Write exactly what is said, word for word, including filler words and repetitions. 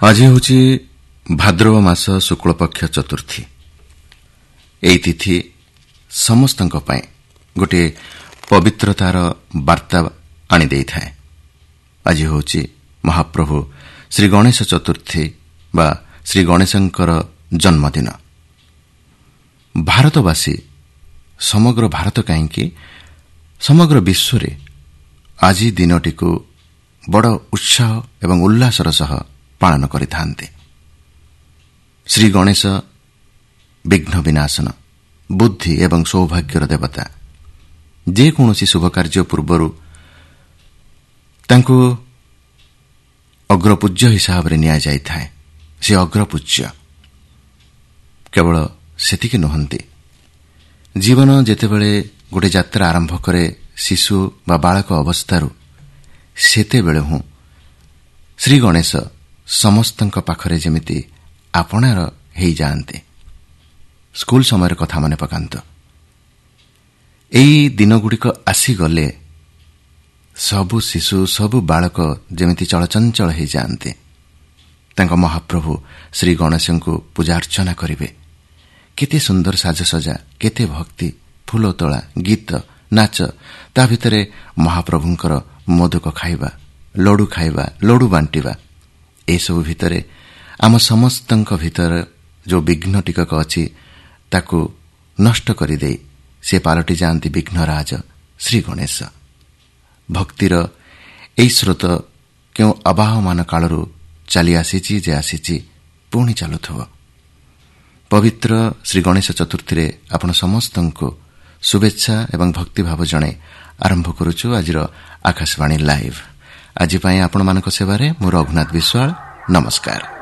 ଆଜି ହେଉଛି ଭାଦ୍ରବ ମାସ ଶୁକ୍ଳପକ୍ଷ ଚତୁର୍ଥୀ। ଏହି ତିଥି ସମସ୍ତଙ୍କ ପାଇଁ ଗୋଟିଏ ପବିତ୍ରତାର ବାର୍ତ୍ତା ଆଣିଦେଇଥାଏ। ଆଜି ହେଉଛି ମହାପ୍ରଭୁ ଶ୍ରୀ ଗଣେଶ ଚତୁର୍ଥୀ ବା ଶ୍ରୀ ଗଣେଶଙ୍କର ଜନ୍ମଦିନ। ଭାରତବାସୀ ସମଗ୍ର ଭାରତ କାହିଁକି ସମଗ୍ର ବିଶ୍ୱରେ ଆଜି ଦିନଟିକୁ ବଡ଼ ଉତ୍ସାହ ଏବଂ ଉଲ୍ଲାସର ସହ ପାଳନ କରିଥାନ୍ତି। ଶ୍ରୀ ଗଣେଶ ବିଘ୍ନ ବିନାଶନ, ବୁଦ୍ଧି ଏବଂ ସୌଭାଗ୍ୟର ଦେବତା। ଯେକୌଣସି ଶୁଭ କାର୍ଯ୍ୟ ପୂର୍ବରୁ ତାଙ୍କୁ ଅଗ୍ରପୂଜ୍ୟ ହିସାବରେ ନିଆଯାଇଥାଏ। ସେ ଅଗ୍ରପୂଜ୍ୟ। କେବଳ ସେତିକି ନୁହନ୍ତି, ଜୀବନ ଯେତେବେଳେ ଗୋଟିଏ ଯାତ୍ରା ଆରମ୍ଭ କରେ ଶିଶୁ ବା ବାଳକ ଅବସ୍ଥାରୁ, ସେତେବେଳେ ହିଁ ଶ୍ରୀ ଗଣେଶ ସମସ୍ତଙ୍କ ପାଖରେ ଯେମିତି ଆପଣାର ହୋଇଯାଆନ୍ତି। ସ୍କୁଲ ସମୟର କଥା ମନେ ପକାନ୍ତୁ। ଏହି ଦିନଗୁଡ଼ିକ ଆସିଗଲେ ସବୁ ଶିଶୁ ସବୁ ବାଳକ ଯେମିତି ଚଳଚଞ୍ଚଳ ହୋଇଯାଆନ୍ତି। ତାଙ୍କ ମହାପ୍ରଭୁ ଶ୍ରୀ ଗଣେଶଙ୍କୁ ପୂଜା ଅର୍ଚ୍ଚନା କରିବେ। କେତେ ସୁନ୍ଦର ସାଜସଜା, କେତେ ଭକ୍ତି, ଫୁଲତୋଳା, ଗୀତ, ନାଚ, ତା ଭିତରେ ମହାପ୍ରଭୁଙ୍କର ମୋଦକ ଖାଇବା, ଲଡୁ ଖାଇବା, ଲଡୁ ବାଣ୍ଟିବା। ଏସବୁ ଭିତରେ ଆମ ସମସ୍ତଙ୍କ ଭିତରେ ଯେଉଁ ବିଘ୍ନ ଟିକକ ଅଛି ତାକୁ ନଷ୍ଟ କରିଦେଇ ସେ ପାଲଟି ଯାଆନ୍ତି ବିଘ୍ନରାଜ ଶ୍ରୀ ଗଣେଶ। ଭକ୍ତିର ଏହି ସ୍ରୋତ କେଉଁ ଅବାହମାନ କାଳରୁ ଚାଲି ଆସିଛି ଯେ ଆସିଛି, ପୁଣି ଚାଲୁଥିବ। ପବିତ୍ର ଶ୍ରୀ ଗଣେଶ ଚତୁର୍ଥୀରେ ଆପଣ ସମସ୍ତଙ୍କୁ ଶୁଭେଚ୍ଛା ଏବଂ ଭକ୍ତିଭାବ ଜଣାଇ ଆରମ୍ଭ କରୁଛୁ ଆଜିର ଆକାଶବାଣୀ ଲାଇଭ୍। ଆଜି ପାଇଁ ଆପଣମାନଙ୍କ ସେବାରେ ମୁଁ ରଘୁନାଥ ବିଶ୍ୱାଳ। ନମସ୍କାର।